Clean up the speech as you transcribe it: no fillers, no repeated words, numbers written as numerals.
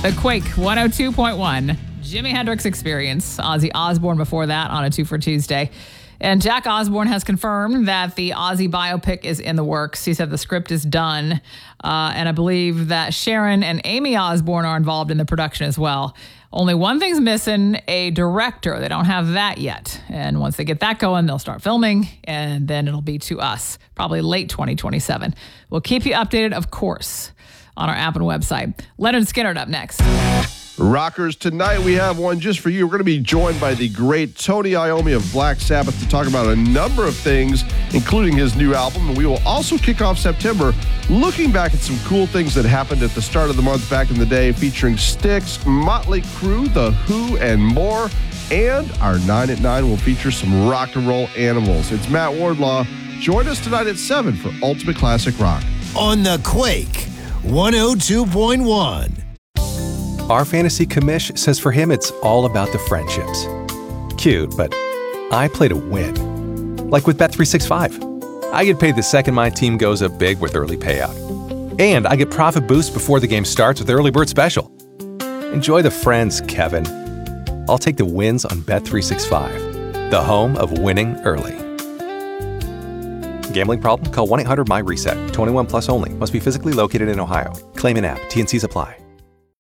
The Quake 102.1. Jimi Hendrix Experience. Ozzy Osbourne before that on a 2 for Tuesday. And Jack Osbourne has confirmed that the Ozzy biopic is in the works. He said the script is done. And I believe that Sharon and Amy Osbourne are involved in the production as well. Only one thing's missing, a director. They don't have that yet. And once they get that going, they'll start filming, and then it'll be to us, probably late 2027. We'll keep you updated, of course, on our app and website. Leonard Skinner up next. Rockers, tonight we have one just for you. We're going to be joined by the great Tony Iommi of Black Sabbath to talk about a number of things, including his new album. And we will also kick off September looking back at some cool things that happened at the start of the month back in the day, featuring Styx, Motley Crue, The Who, and more. And our 9 at 9 will feature some rock and roll animals. It's Matt Wardlaw. Join us tonight at 7 for Ultimate Classic Rock. On the Quake 102.1. Our fantasy commish says for him it's all about the friendships. Cute, but I play to win. Like with Bet365. I get paid the second my team goes up big with early payout. And I get profit boost before the game starts with Early Bird Special. Enjoy the friends, Kevin. I'll take the wins on Bet365, the home of winning early. Gambling problem? Call 1-800-MY-RESET. 21 plus only. Must be physically located in Ohio. Claim in app. T&Cs apply.